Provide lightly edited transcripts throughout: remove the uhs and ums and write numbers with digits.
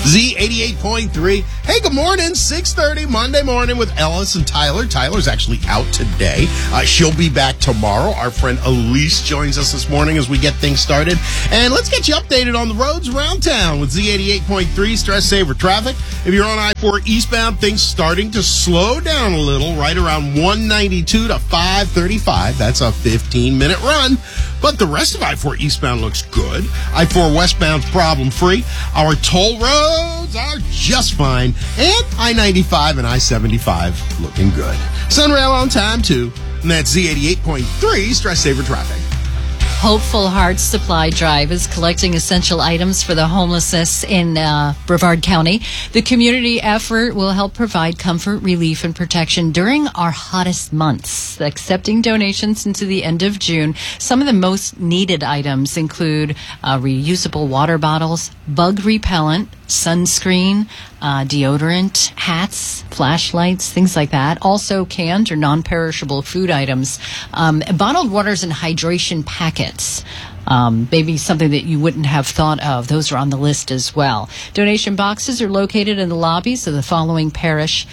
Z88.3. Hey, good morning. 6:30 Monday morning with Ellis and Tyler. Tyler's actually out today. She'll be back tomorrow. Our friend Elise joins us this morning as we get things started. And let's get you updated on the roads around town with Z88.3 Stress Saver Traffic. If you're on I-4 eastbound, things starting to slow down a little right around 192 to 535. That's a 15-minute run. But the rest of I-4 eastbound looks good. I-4 westbound's problem-free. Our toll roads are just fine. And I-95 and I-75 looking good. Sunrail on time, too. And that's Z88.3 Stress Saver Traffic. Hopeful Hearts Supply Drive is collecting essential items for the homelessness in Brevard County. The community effort will help provide comfort, relief, and protection during our hottest months, accepting donations into the end of June. Some of the most needed items include reusable water bottles, bug repellent, sunscreen, deodorant, hats, flashlights, things like that. Also canned or non-perishable food items, bottled waters and hydration packets. Maybe something that you wouldn't have thought of. Those are on the list as well. Donation boxes are located in the lobbies of the following parish,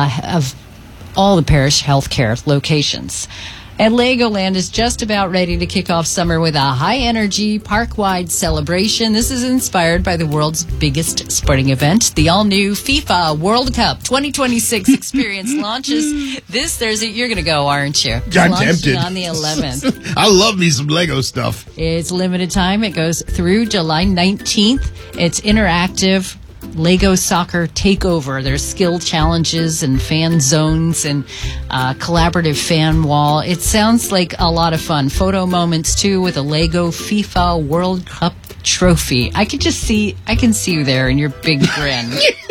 of all the parish healthcare locations. And Legoland is just about ready to kick off summer with a high-energy, park-wide celebration. This is inspired by the world's biggest sporting event. The all-new FIFA World Cup 2026 experience launches this Thursday. You're going to go, aren't you? I'm tempted. On the 11th. I love me some Lego stuff. It's limited time. It goes through July 19th. It's interactive. Lego Soccer Takeover. There's skill challenges and fan zones and collaborative fan wall. It sounds like a lot of fun. Photo moments, too, with a Lego FIFA World Cup trophy. I can see you there in your big grin.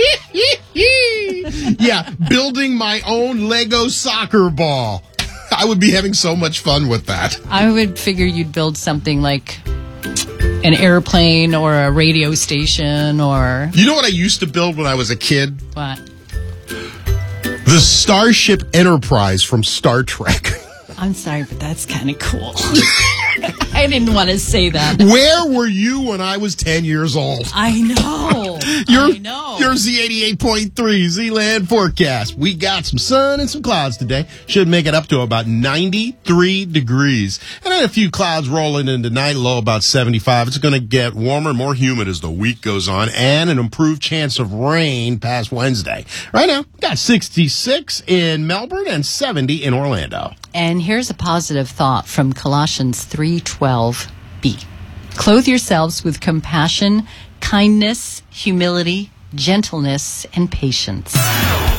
Yeah, building my own Lego soccer ball. I would be having so much fun with that. I would figure you'd build something like an airplane or a radio station or... You know what I used to build when I was a kid? What? The Starship Enterprise from Star Trek. I'm sorry, but that's kind of cool. I didn't want to say that. Where were you when I was 10 years old? I know. Your Z88.3 Z-Land forecast. We got some sun and some clouds today. Should make it up to about 93 degrees. And then a few clouds rolling into tonight, low about 75. It's going to get warmer and more humid as the week goes on, and an improved chance of rain past Wednesday. Right now, got 66 in Melbourne and 70 in Orlando. And here's a positive thought from Colossians 3:12b. Clothe yourselves with compassion, kindness, humility, gentleness, and patience.